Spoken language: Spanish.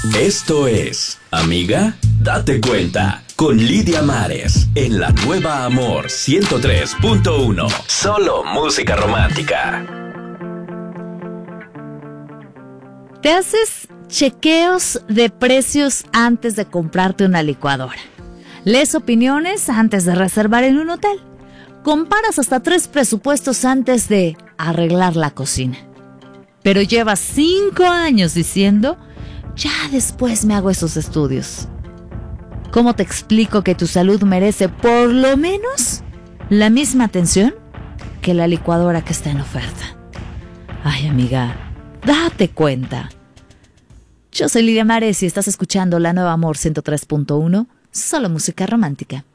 Esto es Amiga, date cuenta, con Lidia Mares, en la nueva Amor 103.1. Solo música romántica. ¿Te haces chequeos de precios antes de comprarte una licuadora? ¿Lees opiniones antes de reservar en un hotel? ¿Comparas hasta 3 presupuestos antes de arreglar la cocina? Pero llevas 5 años diciendo, ya después me hago esos estudios. ¿Cómo te explico que tu salud merece por lo menos la misma atención que la licuadora que está en oferta? Ay, amiga, date cuenta. Yo soy Lidia Mares y estás escuchando la nueva Amor 103.1, solo música romántica.